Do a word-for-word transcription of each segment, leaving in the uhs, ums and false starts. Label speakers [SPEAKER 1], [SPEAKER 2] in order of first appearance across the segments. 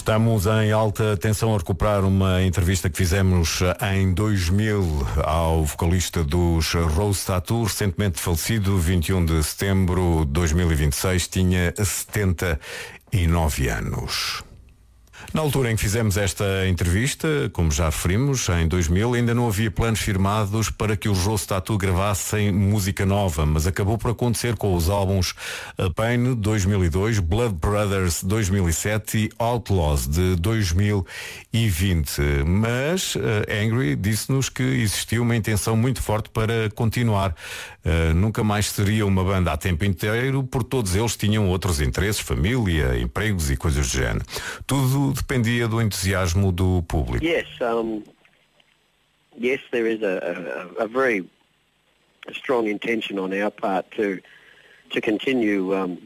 [SPEAKER 1] Estamos em alta tensão a recuperar uma entrevista que fizemos em dois mil ao vocalista dos Rose Tattoo, recentemente falecido, vinte e um de setembro de dois mil e vinte e seis, tinha setenta e nove anos. Na altura em que fizemos esta entrevista, como já referimos, em dois mil, ainda não havia planos firmados para que os Rose Tattoo gravassem música nova, mas acabou por acontecer com os álbuns Pain de dois mil e dois, Blood Brothers de dois mil e sete e Outlaws de dois mil e vinte. Mas uh, Angry disse-nos que existiu uma intenção muito forte para continuar. Uh, nunca mais seria uma banda a tempo inteiro, porque todos eles tinham outros interesses, família, empregos e coisas do género. Tudo dependia do entusiasmo do público.
[SPEAKER 2] Yes, um, yes, there is a, a, a very strong intention on our part to to continue. Um,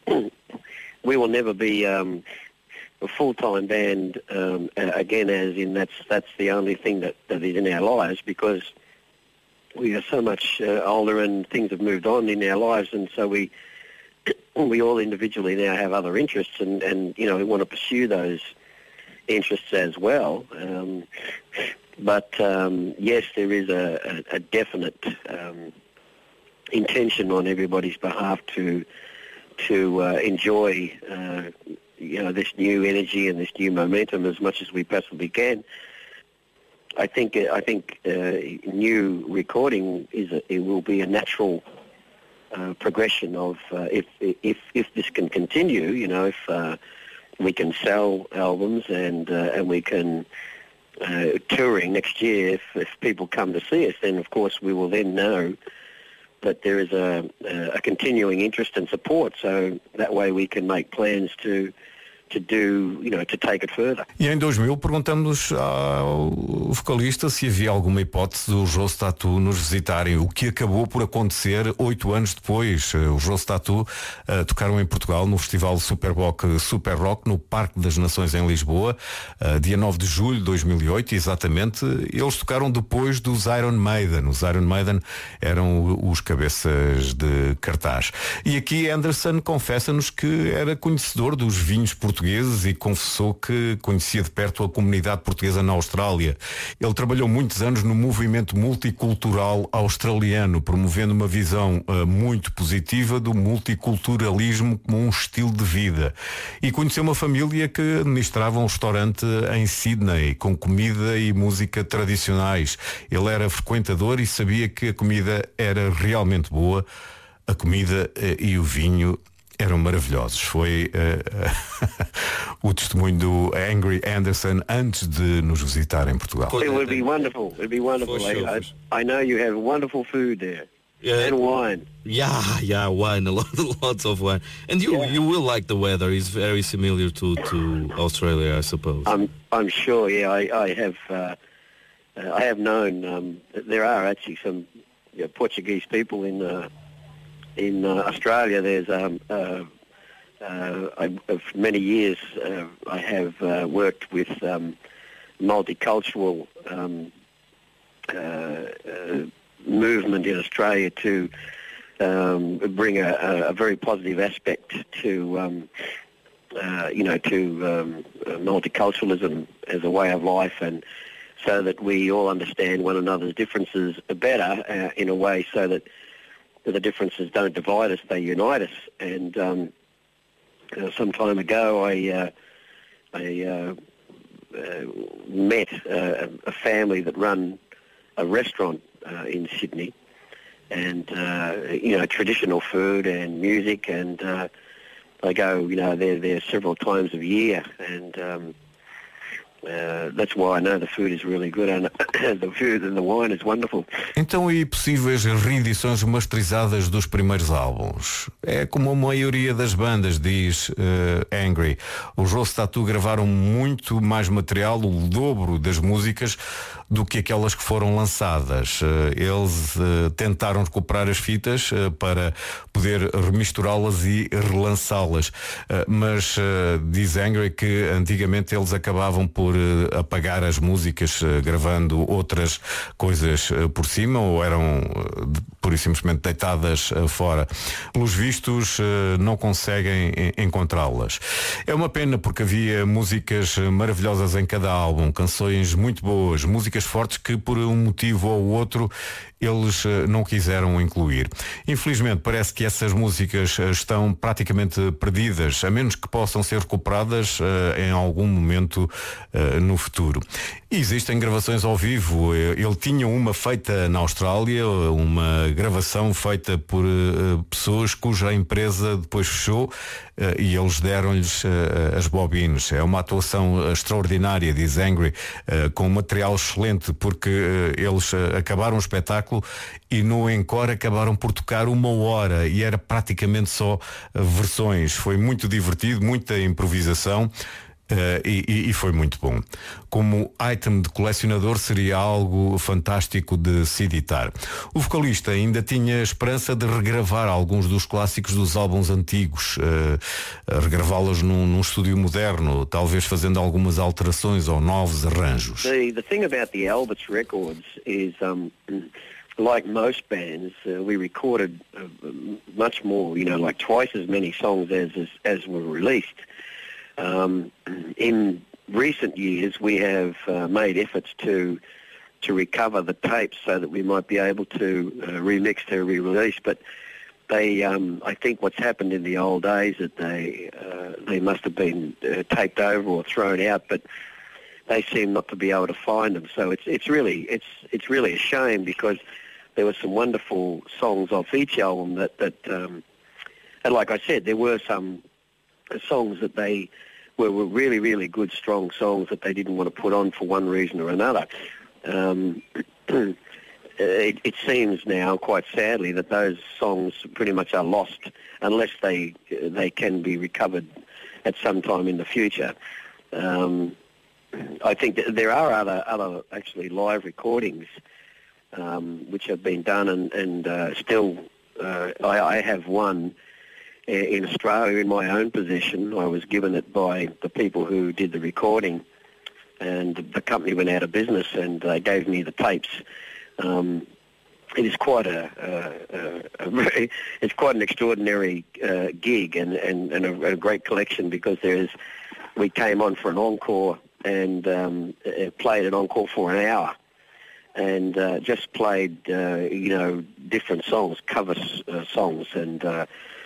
[SPEAKER 2] we will never be um, a full-time band um, again, as in that's that's the only thing that, that is in our lives, because we are so much uh, older and things have moved on in our lives, and so we we all individually now have other interests, and, and you know, we want to pursue those interests as well. Um, but um, yes, there is a, a, a definite um, intention on everybody's behalf to to uh, enjoy uh, you know, this new energy and this new momentum as much as we possibly can. I think I think uh, new recording is a, it will be a natural uh, progression of uh, if if if this can continue. You know, if uh, we can sell albums and uh, and we can uh, touring next year. If if people come to see us, then of course we will then know that there is a a continuing interest and support. So that way we can make plans to. To do, you know, to take it further.
[SPEAKER 1] E em dois mil perguntamos ao vocalista se havia alguma hipótese dos Rose Tattoo nos visitarem, o que acabou por acontecer oito anos depois. Os Rose Tattoo uh, tocaram em Portugal no festival Super Rock, Super Rock no Parque das Nações em Lisboa, uh, dia nove de julho de dois mil e oito, exatamente. Eles tocaram depois dos Iron Maiden. Os Iron Maiden eram os cabeças de cartaz. E aqui Anderson confessa-nos que era conhecedor dos vinhos portugueses e confessou que conhecia de perto a comunidade portuguesa na Austrália. Ele trabalhou muitos anos no movimento multicultural australiano, promovendo uma visão uh, muito positiva do multiculturalismo como um estilo de vida. E conheceu uma família que administrava um restaurante em Sydney, com comida e música tradicionais. Ele era frequentador e sabia que a comida era realmente boa. A comida uh, e o vinho eram maravilhosos. Foi uh, uh, o testemunho do Angry Anderson antes de nos visitar em Portugal.
[SPEAKER 2] It would be wonderful. It'd be wonderful.
[SPEAKER 3] Sure,
[SPEAKER 2] I, I, I know you have wonderful food there.
[SPEAKER 3] Yeah.
[SPEAKER 2] And wine.
[SPEAKER 3] Yeah, yeah, wine, a lot, lots of wine. And you,
[SPEAKER 2] Yeah.
[SPEAKER 3] you will like the weather. It's very similar to, to Australia, I suppose.
[SPEAKER 2] I'm I'm sure. Yeah, I I have uh, uh, I have known um, that there are actually some you know, Portuguese people in. Uh, In uh, Australia, there's um, uh, uh, I, for many years uh, I have uh, worked with um, multicultural um, uh, uh, movement in Australia to um, bring a, a very positive aspect to um, uh, you know to um, multiculturalism as a way of life, and so that we all understand one another's differences better uh, in a way so that. The differences don't divide us; they unite us. And um, uh, some time ago, I uh, I uh, uh, met uh, a family that run a restaurant uh, in Sydney, and uh, you know, traditional food and music, and uh, I go, you know, there there several times a year, and. Um, Uh, that's why I know the food is really good, and the food and the wine is wonderful.
[SPEAKER 1] Então, e possíveis reedições masterizadas dos primeiros álbuns? É como a maioria das bandas, diz uh, Angry. Os Rose Tattoo gravaram muito mais material, o dobro das músicas, do que aquelas que foram lançadas. Eles tentaram recuperar as fitas para poder remisturá-las e relançá-las, mas diz Angry que antigamente eles acabavam por apagar as músicas gravando outras coisas por cima, ou eram pura e simplesmente deitadas fora. Pelos vistos, não conseguem encontrá-las. É uma pena, porque havia músicas maravilhosas em cada álbum, canções muito boas, músicas fortes que por um motivo ou outro eles não quiseram incluir. Infelizmente, parece que essas músicas estão praticamente perdidas, a menos que possam ser recuperadas uh, em algum momento uh, no futuro. E existem gravações ao vivo. Ele tinha uma feita na Austrália, uma gravação feita por uh, pessoas cuja empresa depois fechou, uh, e eles deram-lhes uh, as bobines. É uma atuação extraordinária, diz Angry, uh, com material excelente, porque uh, eles uh, acabaram o espetáculo e no encore acabaram por tocar uma hora e era praticamente só uh, versões. Foi muito divertido, muita improvisação. Uh, e, e foi muito bom. Como item de colecionador seria algo fantástico de se editar. O vocalista ainda tinha a esperança de regravar alguns dos clássicos dos álbuns antigos, uh, regravá-los num, num estúdio moderno, talvez fazendo algumas alterações ou novos arranjos.
[SPEAKER 2] The, the thing about the Alberts records is, um, like most bands, uh, we recorded uh, much more, you know, like twice as many songs as as, as were released. Um, in recent years, we have uh, made efforts to to recover the tapes so that we might be able to uh, remix to re-release. But they, um, I think, what's happened in the old days that they uh, they must have been uh, taped over or thrown out, but they seem not to be able to find them. So it's it's really it's it's really a shame, because there were some wonderful songs off each album that that um, and like I said, there were some songs that they were, were really, really good, strong songs that they didn't want to put on for one reason or another. Um, it, it seems now, quite sadly, that those songs pretty much are lost unless they they can be recovered at some time in the future. Um, I think that there are other, other actually live recordings um, which have been done, and, and uh, still uh, I, I have one in Australia in my own possession. I was given it by the people who did the recording, and the company went out of business, and they gave me the tapes. Um, it is quite a, a, a, a very, it's quite an extraordinary uh, gig, and, and, and a, a great collection, because there's, we came on for an encore and um, played an encore for an hour, and uh, just played, uh, you know, different songs, cover uh, songs, and uh,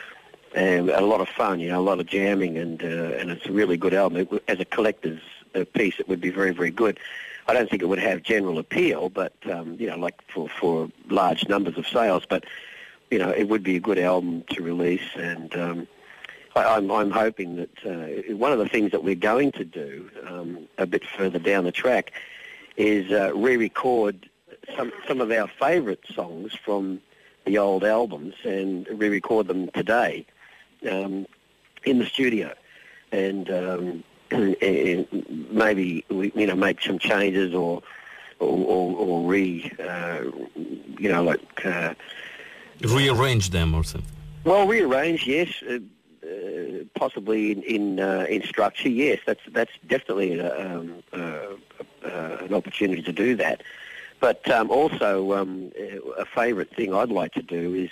[SPEAKER 2] And a lot of fun, you know, a lot of jamming, and uh, and it's a really good album. It, as a collector's uh, piece, it would be very, very good. I don't think it would have general appeal, but, um, you know, like for, for large numbers of sales, but, you know, it would be a good album to release. And um, I, I'm, I'm hoping that uh, one of the things that we're going to do um, a bit further down the track is uh, re-record some, some of our favourite songs from the old albums and re-record them today. Um, in the studio, and, um, and maybe we, you know, make some changes, or or, or, or re, uh, you know, like uh,
[SPEAKER 3] rearrange them or something.
[SPEAKER 2] Well, rearrange, yes, uh, uh, possibly in in, uh, in structure, yes. That's that's definitely a, um, uh, uh, an opportunity to do that. But um, also, um, a favourite thing I'd like to do is.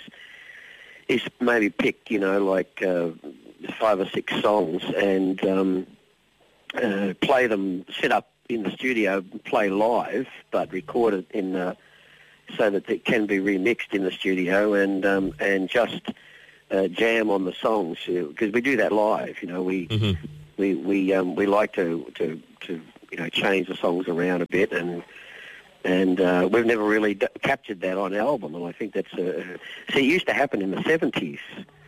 [SPEAKER 2] is maybe pick, you know, like uh, five or six songs and um, uh, play them, set up in the studio, play live, but record it in uh, so that it can be remixed in the studio, and um, and just uh, jam on the songs, because we do that live. You know, we mm-hmm. we we um, we like to, to to you know change the songs around a bit, and. And uh, we've never really d- captured that on album, and I think that's a... See, it used to happen in the seventies.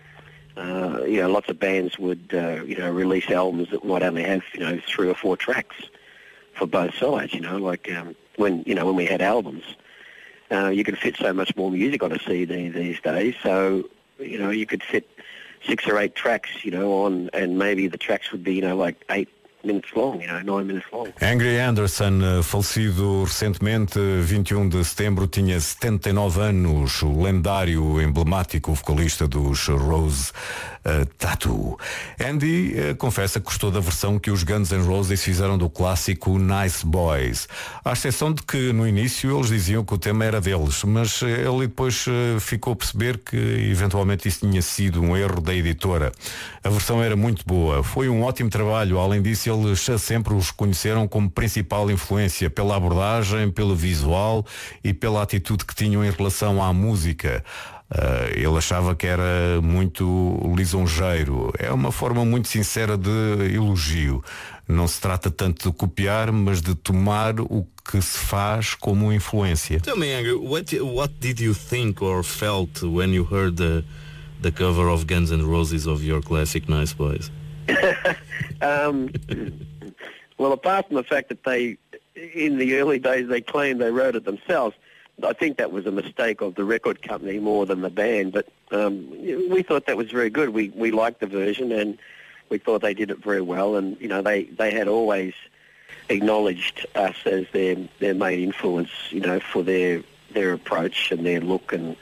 [SPEAKER 2] Uh, you know, lots of bands would, uh, you know, release albums that might only have, you know, three or four tracks for both sides, you know, like um, when, you know, when we had albums. Uh, you could fit so much more music on a C D these days, so, you know, you could fit six or eight tracks, you know, on, and maybe the tracks would be, you know, like eight minutes long, you know, nine minutes long.
[SPEAKER 1] Angry Anderson, falecido recentemente, vinte e um de setembro, tinha setenta e nove anos, o lendário, emblemático vocalista dos Rose uh, Tattoo. Andy uh, confessa que gostou da versão que os Guns N' Roses fizeram do clássico Nice Boys, à exceção de que no início eles diziam que o tema era deles, mas ele depois uh, ficou a perceber que eventualmente isso tinha sido um erro da editora. A versão era muito boa, foi um ótimo trabalho. Além disso, eles sempre os conheceram como principal influência pela abordagem, pelo visual e pela atitude que tinham em relação à música. Uh, ele achava que era muito lisonjeiro. É uma forma muito sincera de elogio. Não se trata tanto de copiar, mas de tomar o que se faz como influência.
[SPEAKER 3] Tell me, Angry, what what did you think or felt when you heard the the cover of Guns N' Roses of your classic Nice Boys?
[SPEAKER 2] um, well, apart from the fact that they, in the early days, they claimed they wrote it themselves, I think that was a mistake of the record company more than the band. But um, we thought that was very good. We we liked the version, and we thought they did it very well. And you know, they, they had always acknowledged us as their their main influence, you know, for their their approach and their look and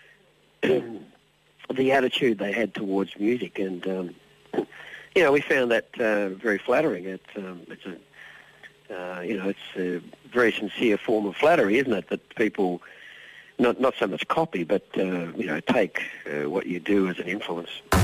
[SPEAKER 2] the attitude they had towards music. And um, you know, we found that uh, very flattering. It, um, it's a, uh, you know, it's a very sincere form of flattery, isn't it? That people not not so much copy, but uh, you know, take uh, what you do as an influence.